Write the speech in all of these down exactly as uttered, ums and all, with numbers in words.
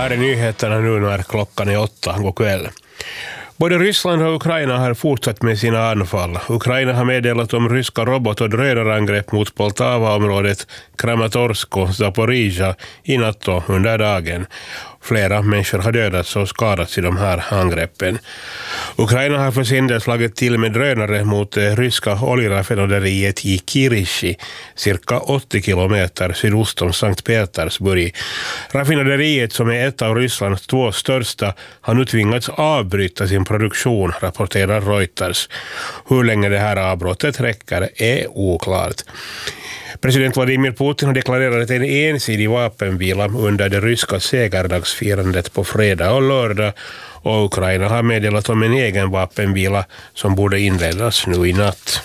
här är nyheterna nu när klockan är åtta god kväll. Både Ryssland och Ukraina har fortsatt med sina anfall. Ukraina har meddelat om ryska robot- och drönarangrepp mot Poltava-området, Kramatorsk och Zaporizjzja i natt och under dagen. Flera människor har dödats och skadats i de här angreppen. Ukraina har för sin del slagit till med drönare mot det ryska oljeraffinaderiet i Kirishi, cirka åttio kilometer sydost om Sankt Petersburg. Raffinaderiet, som är ett av Rysslands två största, har nu tvingats avbryta sin produktion, rapporterar Reuters. Hur länge det här avbrottet räcker är oklart. President Vladimir Putin har deklarerat en ensidig vapenvila under det ryska segerdagsfirandet på fredag och lördag, och Ukraina har meddelat om en egen vapenvila som borde inledas nu i natt.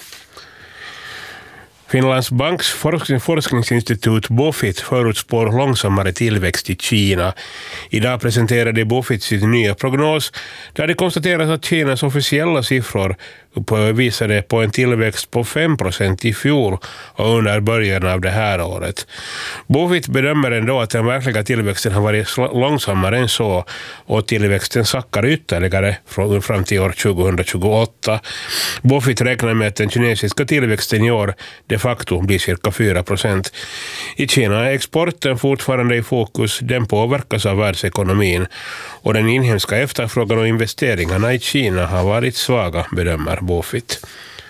Finlands banks forskningsinstitut Bofit förutspår långsammare tillväxt i Kina. Idag presenterade Bofit sin nya prognos där det konstateras att Kinas officiella siffror visade på en tillväxt på fem procent i fjol och under början av det här året. Bofit bedömer ändå att den verkliga tillväxten har varit långsammare än så, och tillväxten sackar ytterligare fram till år tjugohundratjugoåtta. Bofit räknar med att den kinesiska tillväxten i år de facto blir cirka fyra procent. I Kina är exporten fortfarande i fokus, den påverkas av världsekonomin, och den inhemska efterfrågan och investeringarna i Kina har varit svaga, bedömer Bofit.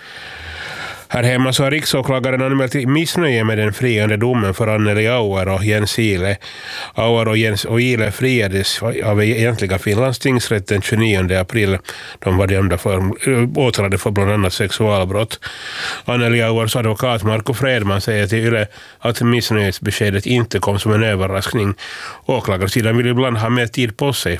Här hemma så har riksåklagaren anmält missnöje med den friande domen för Anneli Auer och Jens Ile. Auer och Jens och Ile friades av egentliga Finlands tingsrätt den tjugonionde april. De var dömda för, åtalade för bland annat sexualbrott. Anneli Auers advokat Marco Fredman säger till Yle att missnöjesbeskedet inte kom som en överraskning. Åklagarsidan vill ibland ha mer tid på sig